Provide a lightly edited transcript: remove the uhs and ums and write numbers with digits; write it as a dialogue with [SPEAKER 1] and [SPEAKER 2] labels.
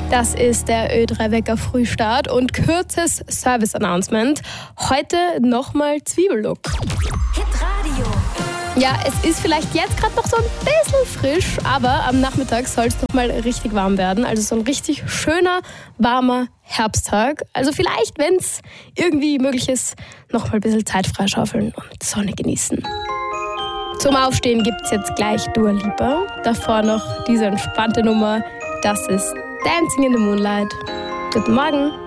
[SPEAKER 1] Das ist der Ö3-Wecker Frühstart und kurzes Service-Announcement. Heute nochmal Zwiebellook.
[SPEAKER 2] Hitradio.
[SPEAKER 1] Ja, es ist vielleicht jetzt gerade noch so ein bisschen frisch, aber am Nachmittag soll es nochmal richtig warm werden. Also so ein richtig schöner, warmer Herbsttag. Also vielleicht, wenn es irgendwie möglich ist, nochmal ein bisschen Zeit freischaufeln und Sonne genießen. Zum Aufstehen gibt es jetzt gleich Dua Lipa. Davor noch diese entspannte Nummer. Das ist Dancing in the Moonlight. Guten Morgen.